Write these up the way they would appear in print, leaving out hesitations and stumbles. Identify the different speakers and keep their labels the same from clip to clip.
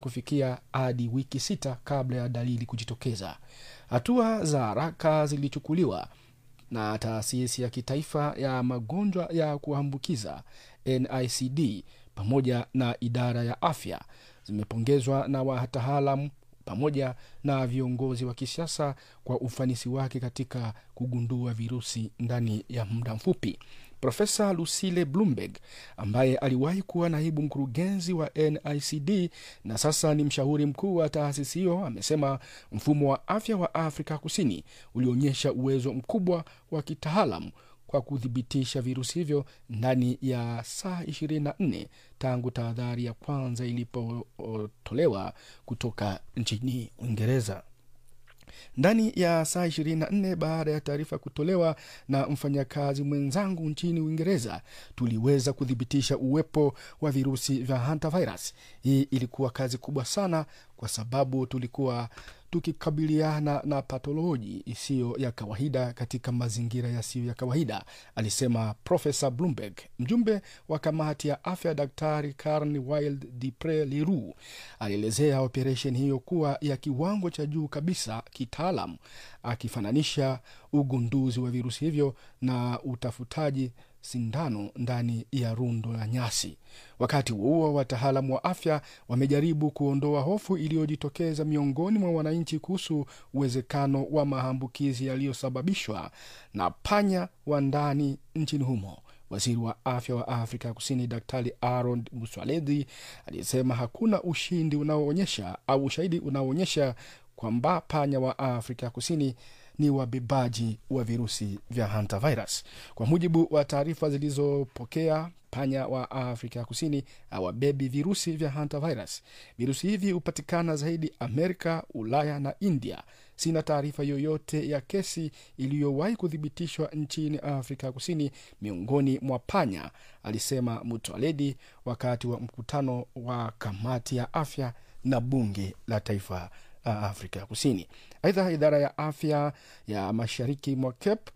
Speaker 1: kufikia hadi wiki 6 kabla ya dalili kujitokeza. Hatua za haraka zilichukuliwa na taasisi ya kitaifa ya magonjwa ya kuambukiza NICD pamoja na idara ya afya zimepongezwa na wataalamu pamoja na viongozi wa kisiasa kwa ufanisi wake katika kugundua virusi ndani ya muda mfupi. Profesa Lucille Bloomberg ambaye aliwahi kuwa naibu mkurugenzi wa NICD na sasa ni mshauri mkuu wa taasisi hiyo amesema mfumo wa afya wa Afrika Kusini ulionyesha uwezo mkubwa wa kitaalamu kwa kudhibitisha virusi hivyo ndani ya saa 24 tangu tahadhari ya kwanza ilipotolewa kutoka nchini Uingereza. Ndani ya saa 24 baada ya taarifa kutolewa na mfanyakazi mwenzangu nchini Uingereza, tuliweza kudhibitisha uwepo wa virusi vya hantavirus. Hii ilikuwa kazi kubwa sana kwa sababu tulikuwa tukikabiliana na patoloji isiyo ya kawaida katika mazingira yasiyo ya kawaida, alisema Profesa Bloomberg. Mjumbe wa kamati ya afya Daktari Karen Wild Dupre Leroux alielezea operation hiyo kuwa ya kiwango cha juu kabisa kitaalamu, akifananisha ugunduzi wa virusi hivyo na utafutaji sindano ndani ya rundo la nyasi. Wakati huo wataalamu wa afya wamejaribu kuondoa hofu iliyojitokeza miongoni mwa wananchi kuhusu uwezekano wa maambukizi yaliyosababishwa na panya wa ndani nchini humo. Waziri wa afya wa Afrika Kusini Daktari Aaron Motsoaledi alisema hakuna ushahidi unaoonyesha kwamba panya wa Afrika Kusini ni wabebaji wa virusi vya hantavirus. Kwa mujibu wa taarifa zilizopokea, panya wa Afrika Kusini hawabebi virusi vya hantavirus. Virusi hivi hupatikana zaidi Amerika, Ulaya na India. Sina taarifa yoyote ya kesi iliyowahi kuthibitishwa nchini Afrika Kusini miongoni mwa panya, alisema Motsoaledi wakati wa mkutano wa kamati ya afya na bunge la taifa Afrika Kusini. Aidha, idara ya afya ya mashariki mwa Cape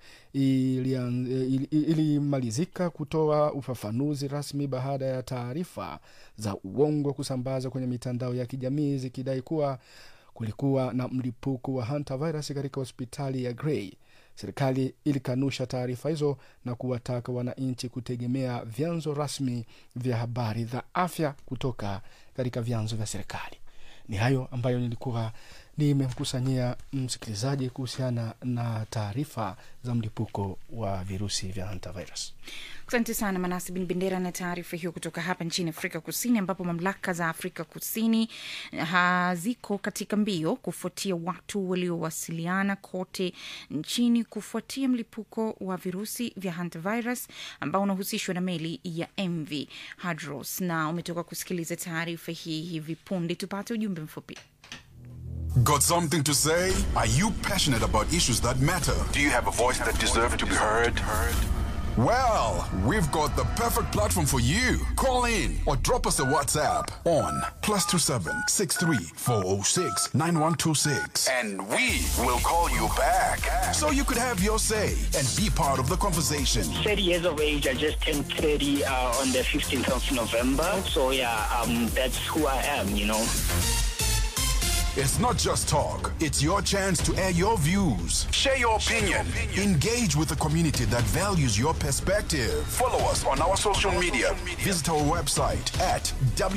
Speaker 1: ilimalizika kutoa ufafanuzi rasmi baada ya taarifa za uongo kusambaza kwenye mitandao ya kijamii zikidai kuwa kulikuwa na mlipuko wa hantavirus katika hospitali ya Grey. Serikali ilikanusha taarifa hizo na kuwataka wananchi kutegemea vyanzo rasmi vya habari za afya kutoka katika vyanzo vya serikali. Ni hayo ambayo nilikuwa nimemkusanyia msikilizaji kuhusiana na taarifa za mlipuko wa virusi vya hantavirus.
Speaker 2: Asante sana Manasi bin Bendera na taarifa hiyo kutoka hapa nchini Afrika Kusini, ambapo mamlaka za Afrika Kusini haziko katika mbio kufuatia watu waliowasiliana kote nchini kufuatia mlipuko wa virusi vya hantavirus ambao unahusishwa na meli ya MV Hydros. Na umetoka kusikiliza taarifa hii hivi punde. Tupate ujumbe mfupi.
Speaker 3: Got something to say? Are you passionate about issues that matter?
Speaker 4: Do you have a voice that deserves to be heard?
Speaker 3: Well, we've got the perfect platform for you. Call in or drop us a WhatsApp on +27 63 406 9126.
Speaker 4: And we will call you back.
Speaker 3: So you could have your say and be part of the conversation.
Speaker 5: 30 years of age. I just turned 30 on the 15th of November. So that's who I am, you know.
Speaker 3: It's not just talk. It's your chance to air your views.
Speaker 4: Share your opinion.
Speaker 3: Engage with a community that values your perspective.
Speaker 4: Follow us on our social media.
Speaker 3: Visit our website at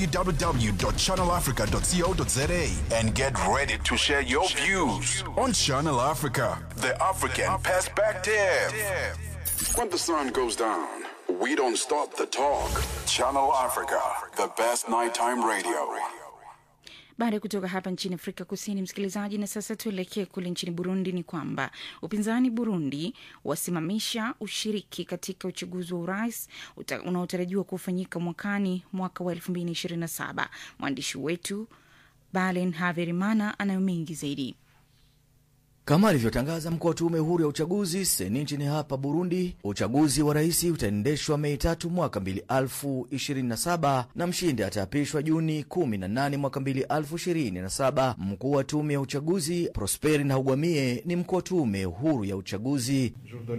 Speaker 3: www.channelafrica.co.za
Speaker 4: and get ready to share your views
Speaker 3: on Channel Africa,
Speaker 4: the African perspective.
Speaker 3: When the sun goes down, we don't stop the talk.
Speaker 4: Channel Africa, the best nighttime radio.
Speaker 2: Baada ya kutoka hapa nchini Afrika Kusini, msikilizaji, na sasa tuelekee kule nchini Burundi. Ni kwamba upinzani Burundi wasimamisha ushiriki katika uchaguzi wa urais unaotarajiwa kufanyika mwaka wa 2027. Mwandishi wetu Balen Haverimana anayo mengi zaidi.
Speaker 6: Kama alivyotangaza mkuu wa tume huru ya uchaguzi seni nchini hapa Burundi, uchaguzi wa rais utaendeshwa Mei 3 mwaka 2027 na mshindi ataapishwa Juni 18 mwaka 2027. Mkuu wa tume ya uchaguzi Prosperi Ntahugwamiye ni mkuu wa tume huru ya uchaguzi.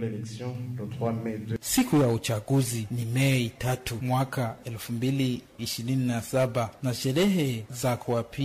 Speaker 7: Siku ya uchaguzi ni Mei 3 mwaka 2027 na sherehe za kuapishwa